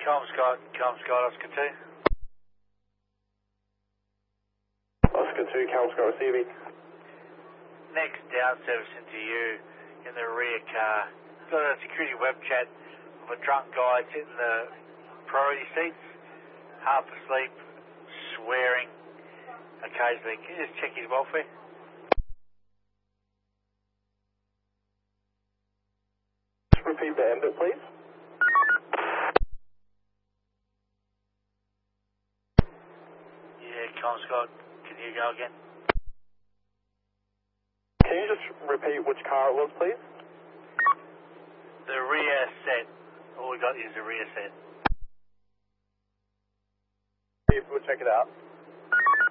Oscar 2. Oscar 2, Calm Scott receiving. Next down service into you in the rear car. Got a security web chat of a drunk guy sitting in the priority seats, half asleep, swearing occasionally. Can you just check his welfare? Just repeat the end bit, please. Yeah, Calm Scott. Can you go again? Can you just repeat which car it was, please? The rear set. All we got is the rear set. We'll check it out.